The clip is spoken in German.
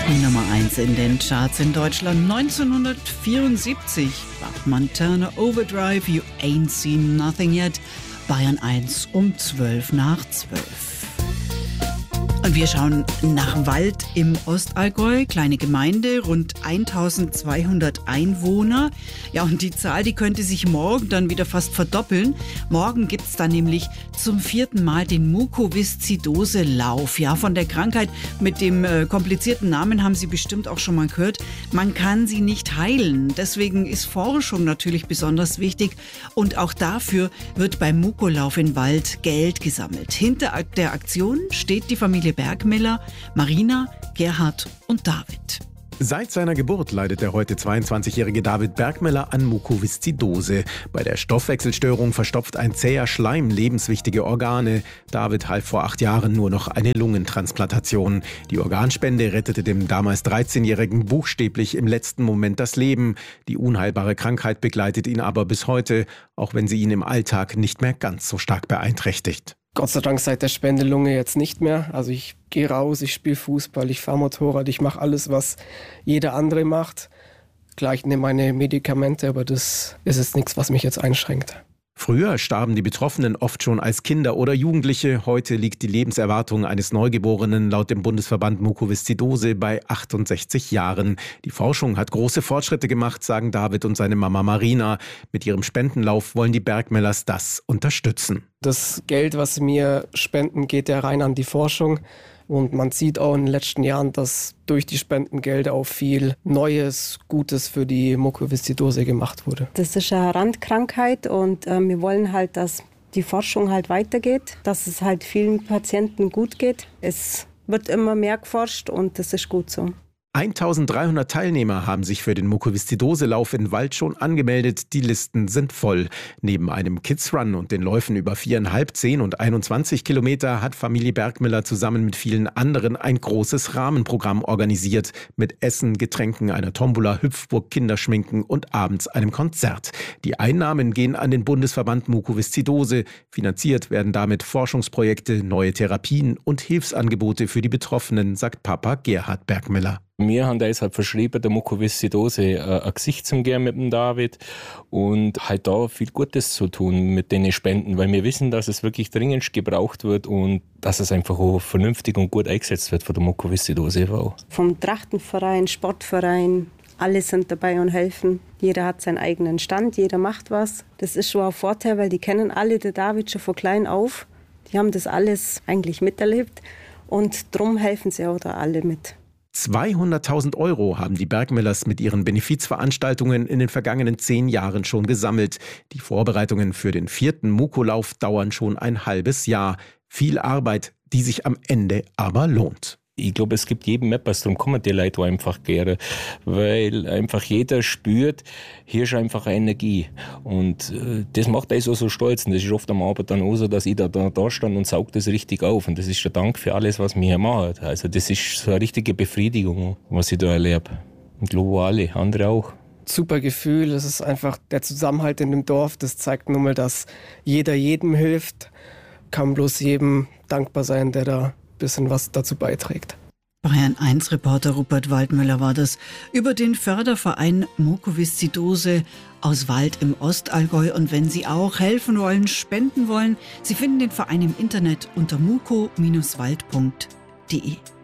Nummer 1 in den Charts in Deutschland 1974. Bachmann Turner Overdrive, You Ain't Seen Nothing Yet. Bayern 1 um 12 nach 12. Und wir schauen nach Wald im Ostallgäu, kleine Gemeinde, rund 1200 Einwohner. Ja, und die Zahl, die könnte sich morgen dann wieder fast verdoppeln. Morgen gibt's dann nämlich zum 4. Mal den Mukoviszidose-Lauf. Ja, von der Krankheit mit dem komplizierten Namen haben Sie bestimmt auch schon mal gehört. Man kann sie nicht heilen. Deswegen ist Forschung natürlich besonders wichtig. Und auch dafür wird beim Mukolauf in Wald Geld gesammelt. Hinter der Aktion steht die Familie Bergmiller, Marina, Gerhard und David. Seit seiner Geburt leidet der heute 22-jährige David Bergmiller an Mukoviszidose. Bei der Stoffwechselstörung verstopft ein zäher Schleim lebenswichtige Organe. David half vor 8 Jahren nur noch eine Lungentransplantation. Die Organspende rettete dem damals 13-jährigen buchstäblich im letzten Moment das Leben. Die unheilbare Krankheit begleitet ihn aber bis heute, auch wenn sie ihn im Alltag nicht mehr ganz so stark beeinträchtigt. Gott sei Dank seit der Spendelunge jetzt nicht mehr. Also ich gehe raus, ich spiele Fußball, ich fahre Motorrad, ich mache alles, was jeder andere macht. Klar, ich nehme meine Medikamente, aber das ist jetzt nichts, was mich jetzt einschränkt. Früher starben die Betroffenen oft schon als Kinder oder Jugendliche. Heute liegt die Lebenserwartung eines Neugeborenen laut dem Bundesverband Mukoviszidose bei 68 Jahren. Die Forschung hat große Fortschritte gemacht, sagen David und seine Mama Marina. Mit ihrem Spendenlauf wollen die Bergmillers das unterstützen. Das Geld, was sie mir spenden, geht ja rein an die Forschung. Und man sieht auch in den letzten Jahren, dass durch die Spendengelder auch viel Neues, Gutes für die Mukoviszidose gemacht wurde. Das ist eine Randkrankheit und wir wollen halt, dass die Forschung halt weitergeht, dass es halt vielen Patienten gut geht. Es wird immer mehr geforscht und das ist gut so. 1300 Teilnehmer haben sich für den Mukoviszidose-Lauf in Wald schon angemeldet. Die Listen sind voll. Neben einem Kids-Run und den Läufen über 4,5, 10 und 21 Kilometer hat Familie Bergmiller zusammen mit vielen anderen ein großes Rahmenprogramm organisiert. Mit Essen, Getränken, einer Tombola, Hüpfburg, Kinderschminken und abends einem Konzert. Die Einnahmen gehen an den Bundesverband Mukoviszidose. Finanziert werden damit Forschungsprojekte, neue Therapien und Hilfsangebote für die Betroffenen, sagt Papa Gerhard Bergmiller. Wir haben deshalb verschrieben, der Mukoviszidose ein Gesicht zum geben mit dem David und halt da viel Gutes zu tun mit den Spenden, weil wir wissen, dass es wirklich dringend gebraucht wird und dass es einfach auch vernünftig und gut eingesetzt wird von der Mukoviszidose e.V. Vom Trachtenverein, Sportverein, alle sind dabei und helfen. Jeder hat seinen eigenen Stand, jeder macht was. Das ist schon ein Vorteil, weil die kennen alle den David schon von klein auf. Die haben das alles eigentlich miterlebt und drum helfen sie auch da alle mit. 200.000 € haben die Bergmillers mit ihren Benefizveranstaltungen in den vergangenen 10 Jahren schon gesammelt. Die Vorbereitungen für den 4. Mukolauf dauern schon ein halbes Jahr. Viel Arbeit, die sich am Ende aber lohnt. Ich glaube, es gibt jedem etwas, darum kommen die Leute einfach gerne, weil einfach jeder spürt, hier ist einfach eine Energie und das macht einen so stolz und das ist oft am Abend dann auch so, dass ich da stand und sauge das richtig auf und das ist der Dank für alles, was wir hier machen. Also das ist so eine richtige Befriedigung, was ich da erlebe und glaube alle, andere auch. Super Gefühl, es ist einfach der Zusammenhalt in dem Dorf, das zeigt nun mal, dass jeder jedem hilft, kann bloß jedem dankbar sein, der da bisschen was dazu beiträgt. Bayern 1 Reporter Rupert Waldmüller war das über den Förderverein Mukoviszidose aus Wald im Ostallgäu. Und wenn Sie auch helfen wollen, spenden wollen, Sie finden den Verein im Internet unter muko-wald.de.